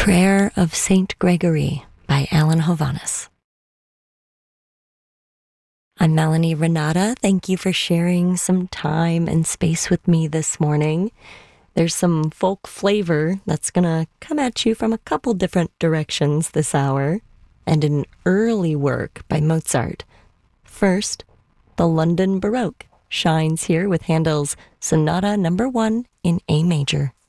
Prayer of Saint Gregory by Alan Hovhaness. I'm Melanie Renata. Thank you for sharing some time and space with me this morning. There's some folk flavor that's going to come at you from a couple different directions this hour, and an early work by Mozart. First, the London Baroque shines here with Handel's Sonata No. 1 in A major.